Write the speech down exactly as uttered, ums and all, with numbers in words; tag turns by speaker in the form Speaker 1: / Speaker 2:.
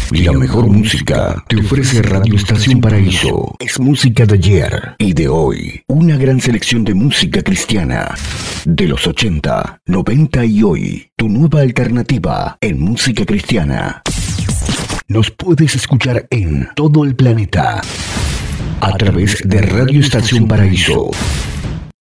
Speaker 1: La mejor música te ofrece Radio Estación Paraíso. Es música de ayer y de hoy. Una gran selección de música cristiana de los ochenta, noventa y hoy. Tu nueva alternativa en música cristiana. Nos puedes escuchar en todo el planeta a través de Radio Estación Paraíso.